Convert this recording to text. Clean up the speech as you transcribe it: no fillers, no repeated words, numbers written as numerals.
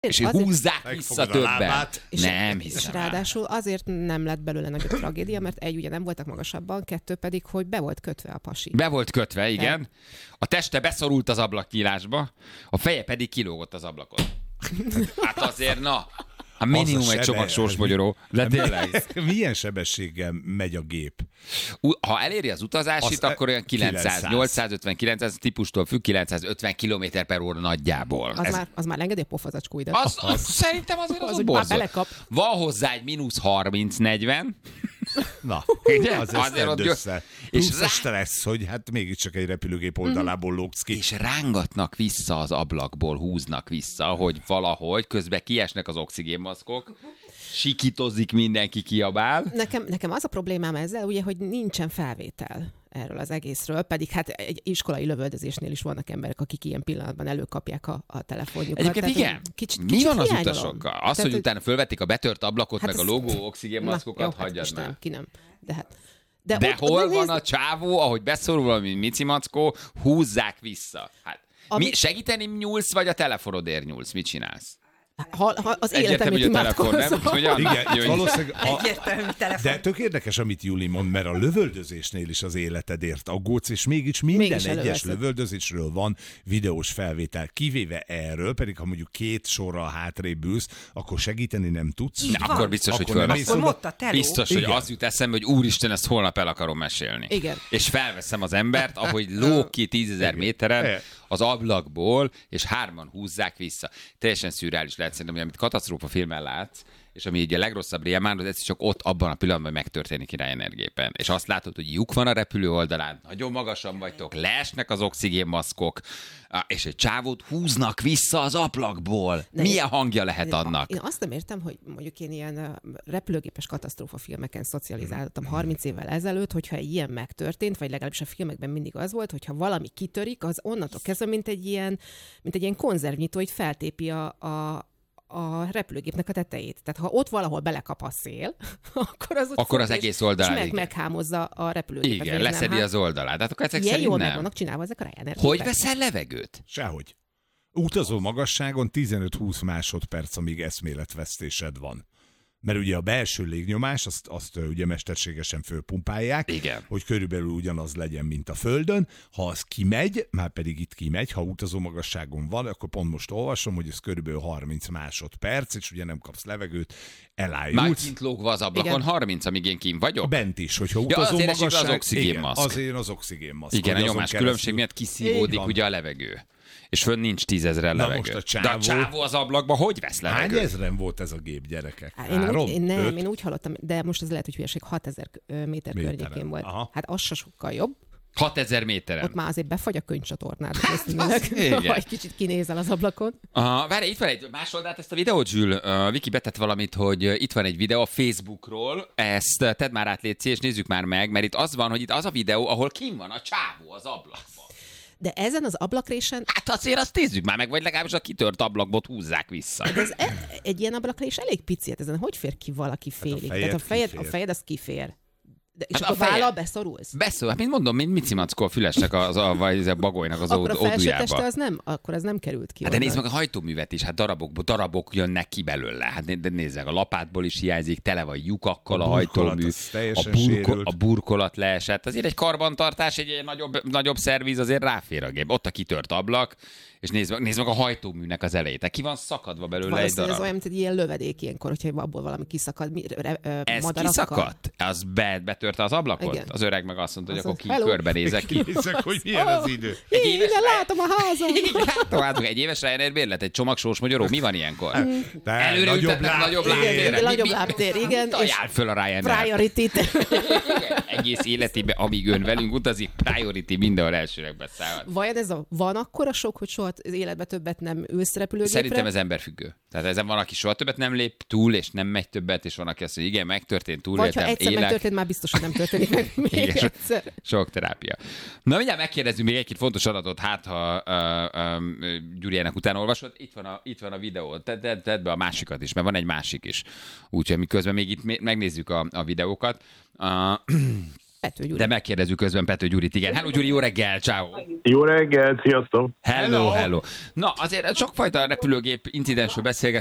és húzzák vissza többet. Nem hiszem. És ráadásul azért nem lett belőle nagyobb tragédia, mert egy, ugye nem voltak magasabban, kettő pedig, hogy be volt kötve a pasi. Be volt kötve, igen. A teste beszorult az ablaknyílásba, a feje pedig kilógott az ablakon. Hát azért, na... A minimum egy csomag sorsmagyoró, de tényleg. Milyen sebességgel megy a gép? Ha eléri az utazásit, akkor olyan 900, 850, 900 típustól függ, 950 km/h nagyjából. Az már engedi a pofazacskó ide. Szerintem azért az borzol. Belekap. Van hozzá egy mínusz 30-40. Na, azért ott össze. És a stressz, hogy hát mégiscsak egy repülőgép oldalából lógsz ki. És rángatnak vissza az ablakból, húznak vissza, hogy valahogy közben kiesnek az oxigénmaszkok, sikítozik, mindenki kiabál. Nekem az a problémám ezzel, ugye, hogy nincsen felvétel erről az egészről, pedig hát egy iskolai lövöldözésnél is vannak emberek, akik ilyen pillanatban előkapják a telefonjukat. Egyébként igen. Mi van az utasokkal? Az, tehát, hogy utána fölvették a betört ablakot, hát meg a logó oxigénmaszkokat, hagyjad már. Nem, ki nem. De hol van a csávó, ahogy beszorul valami micimackó, húzzák vissza. Hát, segíteni nyúlsz, vagy a telefonodért nyúlsz? Mit csinálsz? Ha az életemét imádkozom. Igen, valószínűleg. Egyértelmű telefon. De tök érdekes, amit Juli mond, mert a lövöldözésnél is az életedért aggódsz, és mégis minden egyes lövöldözésről van videós felvétel. Kivéve erről, pedig ha mondjuk 2 sorral hátrébb ülsz, akkor segíteni nem tudsz. Akkor biztos, hogy fölveszem. Biztos, hogy igen. az jut eszembe, hogy úristen, ezt holnap el akarom mesélni. Igen. És felveszem az embert, ahogy lóg ki 10 000 méteren az ablakból, és 3-an húzzák vissza. Teljesen szürreális lehet szerintem, hogy amit katasztrófa filmen látsz, és ami így a legrosszabb rémán, az egyszer csak ott abban a pillanatban megtörténik Ryanair gépen. És azt látod, hogy lyuk van a repülő oldalán, nagyon magasan vagytok, leesnek az oxigénmaszkok, és egy csávót húznak vissza az ablakból. Milyen hangja lehet annak? Én azt nem értem, hogy mondjuk én ilyen repülőgépes katasztrófa filmeken szocializáltam 30 évvel ezelőtt, hogyha egy ilyen megtörtént, vagy legalábbis a filmekben mindig az volt, hogyha valami kitörik, az onnantól kezdve, mint egy ilyen konzervnyitó, hogy feltépi a repülőgépnek a tetejét. Tehát ha ott valahol belekap a szél, akkor az egész oldalán meghámozza a repülőgépet. Igen, leszedi az oldalát. Tehát akkor ezek ilyen jól nem. meg vannak csinálva ezek a Ryanair Hogy gépek. veszel levegőt? Sehogy. Utazó magasságon 15-20 másodperc, amíg eszméletvesztésed van. Mert ugye a belső légnyomás, azt ugye mesterségesen fölpumpálják, igen, hogy körülbelül ugyanaz legyen, mint a Földön. Ha az kimegy, már pedig itt kimegy, ha utazó magasságon van, akkor pont most olvasom, hogy ez körülbelül 30 másodperc, és ugye nem kapsz levegőt, elájulsz. Már kint lógva az ablakon, igen. 30, amíg én kint vagyok? Bent is, hogyha utazó magasság... az oxigénmaszk. Azért az oxigénmaszk. Igen, a nyomás különbség miatt kiszívódik ugye a levegő. És fönn nincs 10 000 levegő. De a csávó az ablakban hogy vesz levegőt? Hány ezren volt ez a gép, gyerekek? Én úgy hallottam, de most ez lehet, hogy hülyeség, 6000 méter környékén volt. Aha. Hát az se sokkal jobb. 6000 méteren. Ott már azért befagy a könyvcsatornád. Igen. Egy kicsit kinézel az ablakon. Várj, itt van egy más oldalt, ezt a videót, Zsül. Viki betett valamit, hogy itt van egy videó a Facebookról, ezt tedd már át, légy, és nézzük már meg, mert itt az van, hogy itt az a videó, ahol kim van a csávó az ablakban. De ezen az ablakrésen... Hát azért azt nézzük már meg, vagy legalábbis a kitört ablakbot húzzák vissza. De ez egy ilyen abrakrés elég pici, hát ezen hogy fér ki valaki félig? Hát tehát a fejed az kifér. De, és hát akkor vállal beszorulsz? Hát mint mondom, mint micimackó a fülesnek vagy a bagolynak az ódujába. Akkor a felső teste akkor az nem került ki. Hát de nézd meg a hajtóművet is, hát darabok jönnek ki belőle. Hát de nézd meg, a lapátból is hiányzik, tele van lyukakkal a hajtómű, a burkolat leesett. Azért egy karbantartás, egy nagyobb szerviz azért ráfér a gép. Ott a kitört ablak, és nézd meg a hajtóműnek az elejét. Ki van szakadva belőle egy darab. Ez olyan, mint egy ilyen lövedék ilyenkor, hogyha abból valami kiszakad. Ez kiszakadt? Az betörte az ablakot? Igen. Az öreg meg azt mondta, hogy akkor körbenézek ki. Hogy milyen az idő. Én látom a házam. Egy éves Ryanair bérlet, egy csomag sorsmagyaró. Mi van ilyenkor? Előre ütetnek nagyobb lábtér. Igen. Tajál föl a Ryanair. Priority-t. Egész életében, amíg ön velünk utazik, priority mindenhol elsőnek beszáll. Vajon van akkora sok, hogy soha az életben többet nem ülsz repülőgépre? Szerintem ez emberfüggő. Tehát ezen van, aki soha többet nem lép túl, és nem megy többet, és van, aki azt mondja, igen, megtörtént, túléltem, vagy ha egyszer megtörtént, már biztos, hogy nem történik meg még egyszer. Sok terápia. Na, mindjárt megkérdezünk még egy-két fontos adatot, hát ha Gyuriának utána olvasod. Itt van a videó. Tedd be a másikat is, mert van egy másik is. Úgyhogy miközben még itt megnézzük a videókat. Pető Gyuri. De megkérdezzük közben Pető Gyurit, igen. Hello Gyuri, jó reggel, ciao. Jó reggelt, sziasztok! Hello. Na, azért sokfajta repülőgép incidensről beszélgetünk.